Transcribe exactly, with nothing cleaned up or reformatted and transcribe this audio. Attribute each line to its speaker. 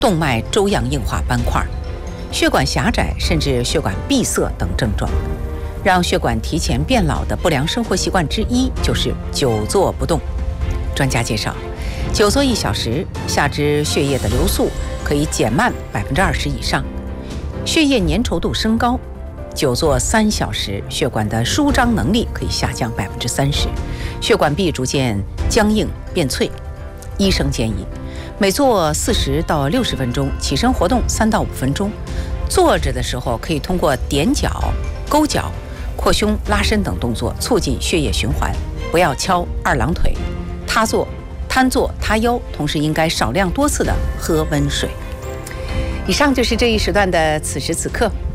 Speaker 1: 动脉粥样硬化斑块、血管狭窄甚至血管闭塞等症状。让血管提前变老的不良生活习惯之一就是久坐不动。专家介绍，久坐一小时，下肢血液的流速可以减慢百分之二十以上，血液粘稠度升高。久坐三小时，血管的舒张能力可以下降百分之三十，血管壁逐渐僵硬变脆。医生建议，每坐四十到六十分钟，起身活动三到五分钟。坐着的时候，可以通过踮脚、勾脚、扩胸、拉伸等动作促进血液循环，不要翘二郎腿、塌坐、瘫坐、塌腰，同时应该少量多次的喝温水。以上就是这一时段的此时此刻。